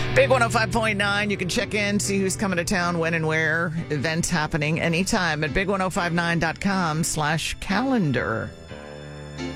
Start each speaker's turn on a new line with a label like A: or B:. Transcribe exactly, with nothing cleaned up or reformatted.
A: Big one oh five point nine. You can check in, see who's coming to town, when and where. Events happening anytime at big ten fifty-nine dot com slash calendar.